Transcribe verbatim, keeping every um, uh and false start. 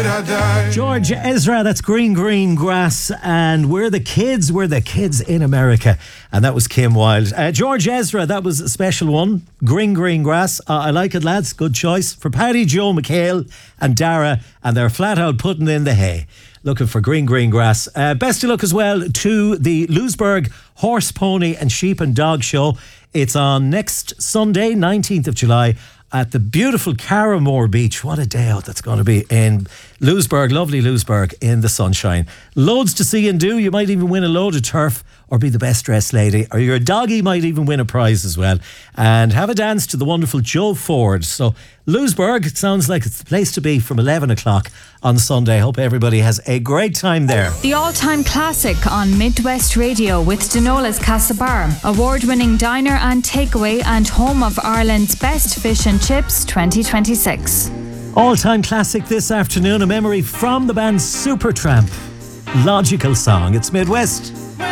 George Ezra, that's Green Green Grass, and we're the kids, we're the kids in America, and that was Kim Wilde. Uh, George Ezra, that was a special one. Green Green Grass, uh, I like it, lads, good choice. For Paddy, Joe, McHale and Dara, and they're flat out putting in the hay, looking for Green Green Grass. Uh, best of luck as well to the Lewisburg Horse, Pony and Sheep and Dog Show. It's on next Sunday, nineteenth of July, at the beautiful Carramore Beach. What a day out that's going to be in Lewisburg, lovely Lewisburg, in the sunshine. Loads to see and do. You might even win a load of turf or be the best dressed lady, or your doggy might even win a prize as well. And have a dance to the wonderful Joe Ford. So Lewisburg, it sounds like it's the place to be from eleven o'clock on Sunday. Hope everybody has a great time there. The all-time classic on Midwest Radio with Denola's Castlebar, award-winning diner and takeaway and home of Ireland's best fish and chips twenty twenty-six. All-time classic this afternoon, a memory from the band Supertramp. Logical Song. It's Midwest.